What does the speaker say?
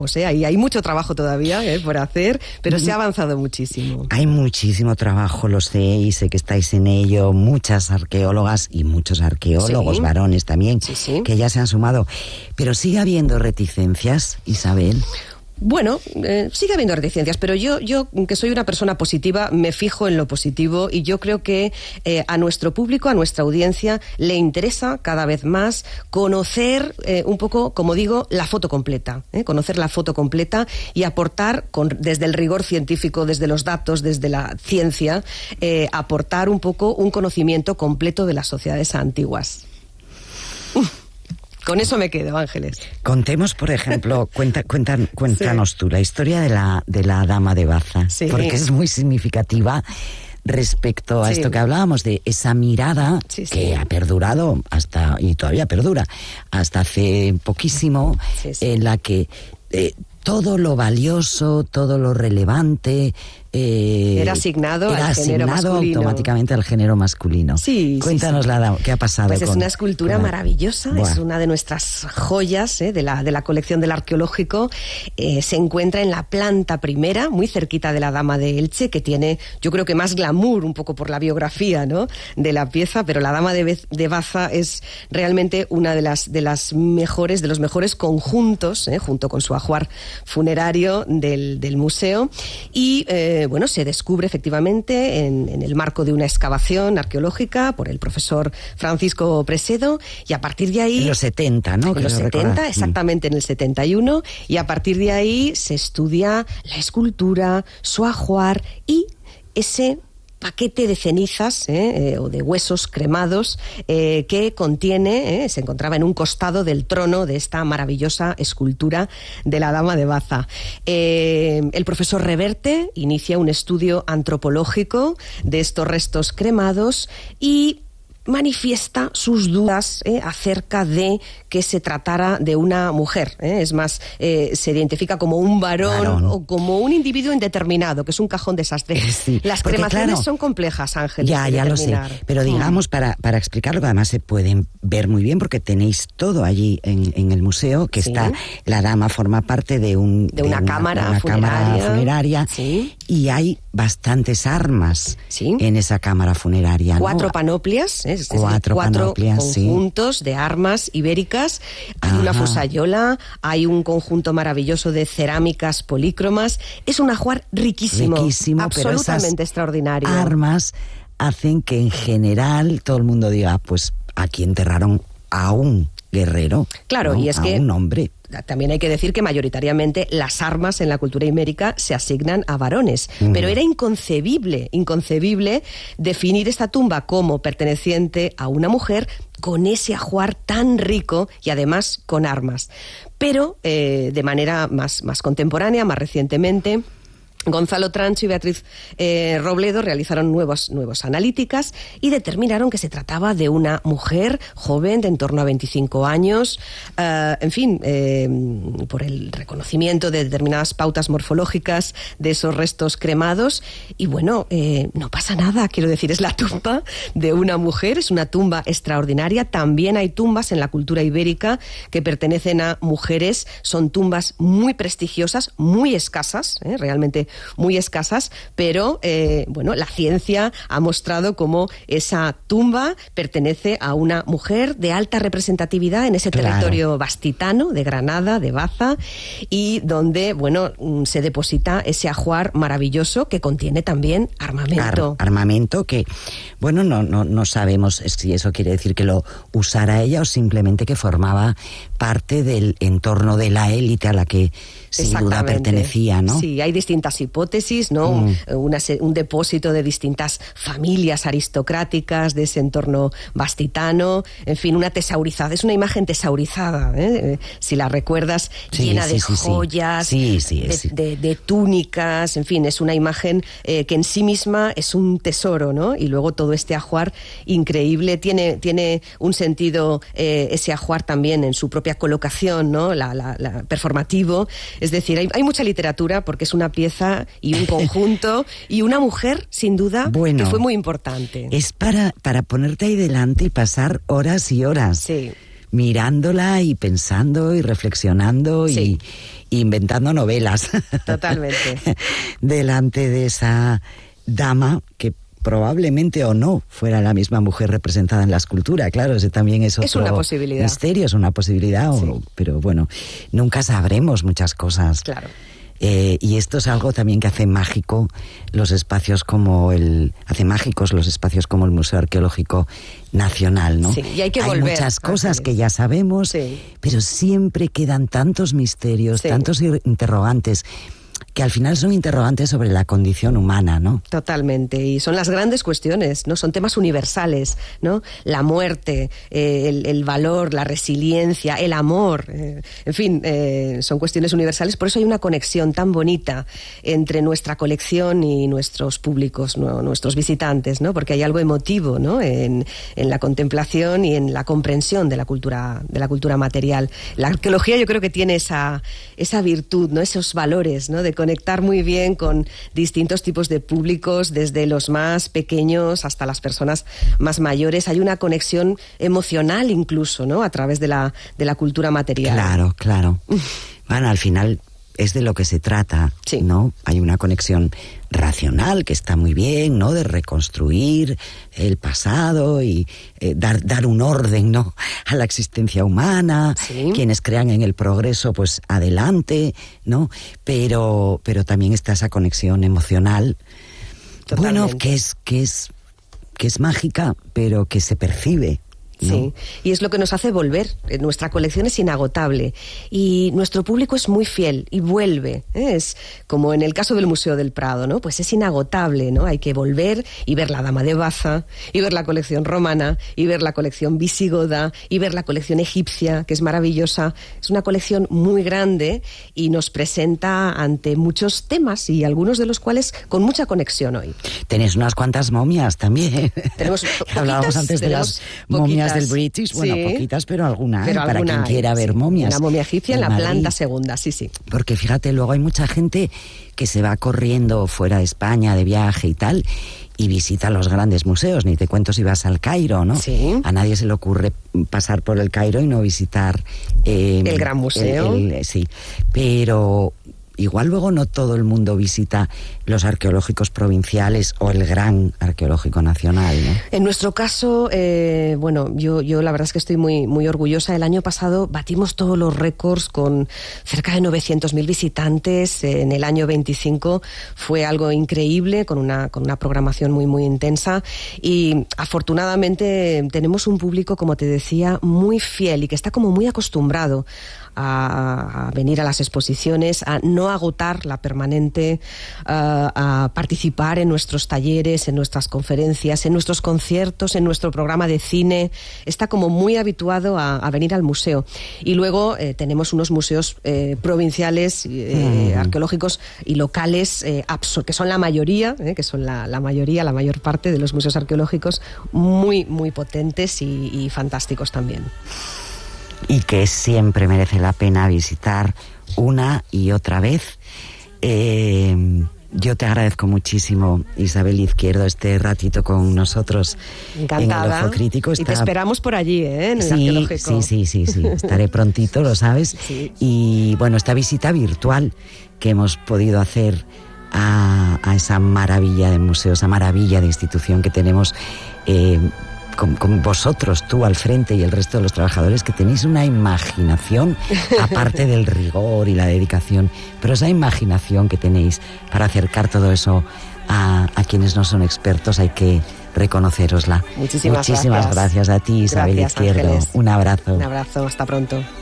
O sea, hay mucho trabajo todavía por hacer, pero se ha avanzado muchísimo. Hay muchísimo trabajo, lo sé, y sé que estáis en ello, muchas arqueólogas y muchos arqueólogos, sí, varones también, sí, que ya se han sumado. Pero sigue habiendo reticencias, Isabel. Bueno, sigue habiendo reticencias, pero yo que soy una persona positiva, me fijo en lo positivo y yo creo que a nuestro público, a nuestra audiencia, le interesa cada vez más conocer un poco, como digo, la foto completa, conocer la foto completa y aportar, desde el rigor científico, desde los datos, desde la ciencia, aportar un poco un conocimiento completo de las sociedades antiguas. Con eso me quedo, Ángeles. Contemos, por ejemplo, cuéntanos tú la historia de la dama de Baza, porque es muy significativa respecto a esto que hablábamos, de esa mirada que ha perdurado y todavía perdura, hasta hace poquísimo, en la que todo lo valioso, todo lo relevante era asignado al género masculino. Automáticamente al género masculino. Cuéntanos qué ha pasado. Pues es una escultura maravillosa, es una de nuestras joyas de la colección del arqueológico. Se encuentra en la planta primera, muy cerquita de la Dama de Elche, que tiene, yo creo que más glamour, un poco por la biografía, ¿no?, de la pieza, pero la Dama de Baza es realmente una de los mejores conjuntos, junto con su ajuar funerario del museo. Y se descubre efectivamente en el marco de una excavación arqueológica por el profesor Francisco Presedo, y a partir de ahí... En los 70, ¿no? En los 70, exactamente, en el 71, y a partir de ahí se estudia la escultura, su ajuar y ese paquete de cenizas o de huesos cremados que contiene, se encontraba en un costado del trono de esta maravillosa escultura de la Dama de Baza. El profesor Reverte inicia un estudio antropológico de estos restos cremados y manifiesta sus dudas acerca de que se tratara de una mujer. Es más, se identifica como un varón o como un individuo indeterminado, que es un cajón desastre. Las cremaciones son complejas, Ángeles. Ya lo sé, pero digamos, para explicarlo, que además se pueden ver muy bien, porque tenéis todo allí en el museo, que está, la dama forma parte de una cámara funeraria y hay bastantes armas en esa cámara funeraria, ¿no? 4 panoplias, cuatro conjuntos de armas ibéricas, hay una fusayola, hay un conjunto maravilloso de cerámicas polícromas, es un ajuar riquísimo absolutamente extraordinario. Armas hacen que en general todo el mundo diga, pues aquí enterraron a un guerrero, claro, ¿no? Y es a que un hombre. También hay que decir que mayoritariamente las armas en la cultura ibérica se asignan a varones, pero era inconcebible definir esta tumba como perteneciente a una mujer con ese ajuar tan rico y además con armas. Pero de manera más contemporánea, más recientemente, Gonzalo Trancho y Beatriz Robledo realizaron nuevas analíticas y determinaron que se trataba de una mujer joven de en torno a 25 años, por el reconocimiento de determinadas pautas morfológicas de esos restos cremados. Y bueno, no pasa nada, quiero decir, es la tumba de una mujer, es una tumba extraordinaria. También hay tumbas en la cultura ibérica que pertenecen a mujeres, son tumbas muy prestigiosas, muy escasas, realmente muy escasas, pero la ciencia ha mostrado cómo esa tumba pertenece a una mujer de alta representatividad en ese territorio bastitano, de Granada, de Baza, y donde, se deposita ese ajuar maravilloso que contiene también armamento. Armamento que, no sabemos si eso quiere decir que lo usara ella o simplemente que formaba parte del entorno de la élite a la que sin duda pertenecía, ¿no? Sí, hay distintas hipótesis, ¿no? Un depósito de distintas familias aristocráticas de ese entorno bastitano, en fin, una tesaurizada, es una imagen tesaurizada, si la recuerdas, llena de joyas, de túnicas, en fin, es una imagen que en sí misma es un tesoro, ¿no? Y luego todo este ajuar increíble, tiene un sentido ese ajuar también en su propia colocación, ¿no? La performativo. Es decir, hay mucha literatura porque es una pieza y un conjunto y una mujer, sin duda, que fue muy importante. Es para ponerte ahí delante y pasar horas y horas. Sí. mirándola y pensando y reflexionando y inventando novelas. Totalmente. Delante de esa dama que probablemente o no fuera la misma mujer representada en la escultura. Claro, ese también es otro una posibilidad. Misterio, es una posibilidad, pero bueno, nunca sabremos muchas cosas. Claro. Y esto es algo también que hace mágicos los espacios como el Museo Arqueológico Nacional, ¿no? Sí, y hay que volver. Hay muchas cosas que ya sabemos, pero siempre quedan tantos misterios, tantos interrogantes, que al final son interrogantes sobre la condición humana, ¿no? Totalmente, y son las grandes cuestiones, ¿no? Son temas universales, ¿no? La muerte, el valor, la resiliencia, el amor, en fin, son cuestiones universales. Por eso hay una conexión tan bonita entre nuestra colección y nuestros públicos, ¿no? Nuestros visitantes, ¿no? Porque hay algo emotivo, ¿no? En la contemplación y en la comprensión de la cultura material. La arqueología yo creo que tiene esa virtud, ¿no? Esos valores, ¿no? De conectar muy bien con distintos tipos de públicos, desde los más pequeños hasta las personas más mayores. Hay una conexión emocional incluso, ¿no? A través de la cultura material. Claro. Bueno, al final es de lo que se trata, ¿no? Hay una conexión racional que está muy bien, ¿no? De reconstruir el pasado y dar un orden, ¿no? A la existencia humana. Quienes crean en el progreso, pues adelante, ¿no? Pero también está esa conexión emocional. Totalmente. Bueno, que es mágica, pero que se percibe. Sí, y es lo que nos hace volver. Nuestra colección es inagotable y nuestro público es muy fiel y vuelve. Es como en el caso del Museo del Prado, ¿no? Pues es inagotable, ¿no? Hay que volver y ver la Dama de Baza, y ver la colección romana, y ver la colección visigoda, y ver la colección egipcia, que es maravillosa. Es una colección muy grande y nos presenta ante muchos temas, y algunos de los cuales con mucha conexión hoy. Tenéis unas cuantas momias también. Tenemos hablábamos antes de las momias del British, bueno, poquitas, pero alguna hay, para quien quiera ver momias. La momia egipcia en la planta segunda, sí. Porque fíjate, luego hay mucha gente que se va corriendo fuera de España de viaje y tal, y visita los grandes museos. Ni te cuento si vas al Cairo, ¿no? Sí. A nadie se le ocurre pasar por el Cairo y no visitar el Gran Museo. Sí, pero igual luego no todo el mundo visita los arqueológicos provinciales o el Gran Arqueológico Nacional, ¿no? En nuestro caso, bueno, yo la verdad es que estoy muy, muy orgullosa. El año pasado batimos todos los récords con cerca de 900.000 visitantes. En el año 25 fue algo increíble, con una programación muy, muy intensa. Y afortunadamente tenemos un público, como te decía, muy fiel y que está como muy acostumbrado a venir a las exposiciones, a no agotar la permanente, a participar en nuestros talleres, en nuestras conferencias, en nuestros conciertos, en nuestro programa de cine. Está como muy habituado a venir al museo. Y luego tenemos unos museos provinciales, arqueológicos y locales, que son la mayoría, que son la mayor parte de los museos arqueológicos, muy, muy potentes y fantásticos también. Y que siempre merece la pena visitar una y otra vez. Yo te agradezco muchísimo, Isabel Izquierdo, este ratito con nosotros. Encantada. En el Ojo Crítico. Y te esperamos por allí, en el arqueológico. Sí. Estaré prontito, lo sabes. Sí. Y bueno, esta visita virtual que hemos podido hacer a esa maravilla de museo, esa maravilla de institución que tenemos, con vosotros, tú al frente y el resto de los trabajadores, que tenéis una imaginación, aparte del rigor y la dedicación, pero esa imaginación que tenéis para acercar todo eso a quienes no son expertos, hay que reconocerosla. Muchísimas gracias a ti, Isabel Izquierdo. Ángeles. Un abrazo. Un abrazo, hasta pronto.